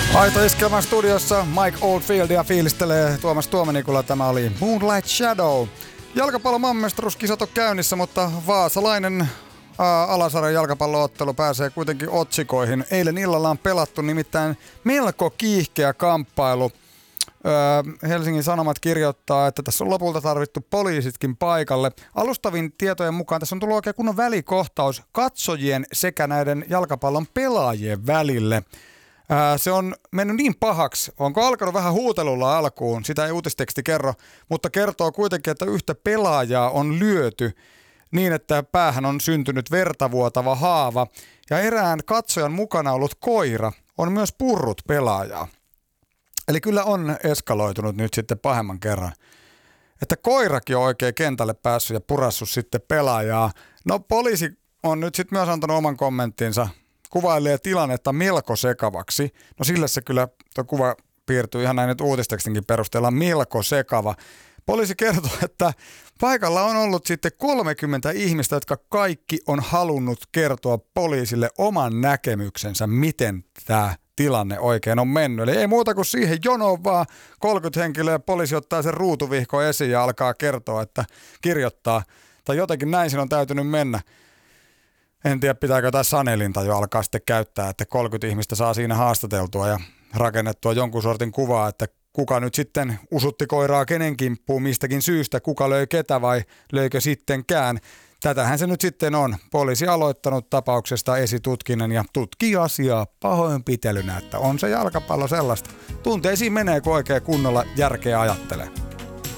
Aito Iskelmän studiossa Mike Oldfield ja fiilistelee Tuomas Tuomenikula. Tämä oli Moonlight Shadow. Jalkapallon maailmanmestaruuskisat on käynnissä, mutta vaasalainen alasarjan jalkapalloottelu pääsee kuitenkin otsikoihin. Eilen illalla on pelattu nimittäin melko kiihkeä kamppailu. Helsingin Sanomat kirjoittaa, että tässä on lopulta tarvittu poliisitkin paikalle. Alustavin tietojen mukaan tässä on tullut oikein kunnon välikohtaus katsojien sekä näiden jalkapallon pelaajien välille. Se on mennyt niin pahaksi, onko alkanut vähän huutelulla alkuun, sitä ei uutisteksti kerro, mutta kertoo kuitenkin, että yhtä pelaajaa on lyöty niin, että päähän on syntynyt vertavuotava haava ja erään katsojan mukana ollut koira on myös purrut pelaajaa. Eli kyllä on eskaloitunut nyt sitten pahemman kerran. Että koirakin on oikein kentälle päässyt ja purassut sitten pelaajaa. No poliisi on nyt sitten myös antanut oman kommenttinsa. Kuvailee tilannetta melko sekavaksi. No sillä se kyllä, tuo kuva piirtyy ihan näin nyt uutistekstinkin perusteella, melko sekava. Poliisi kertoo, että paikalla on ollut sitten 30 ihmistä, jotka kaikki on halunnut kertoa poliisille oman näkemyksensä, miten tämä tilanne oikein on mennyt. Eli ei muuta kuin siihen jonoon vaan 30 henkilöä, poliisi ottaa sen ruutuvihko esiin ja alkaa kertoa, että kirjoittaa. Tai jotenkin näin siinä on täytynyt mennä. En tiedä, pitääkö jotain sanelinta jo alkaa sitten käyttää, että 30 ihmistä saa siinä haastateltua ja rakennettua jonkun sortin kuvaa, että kuka nyt sitten usutti koiraa kenen kimppuun mistäkin syystä, kuka löi ketä vai löikö sittenkään. Tätähän se nyt sitten on. Poliisi aloittanut tapauksesta esitutkinnan ja tutkii asiaa pahoinpitelynä, että on se jalkapallo sellaista. Tunteisiin menee, kun oikein kunnolla järkeä ajattelee.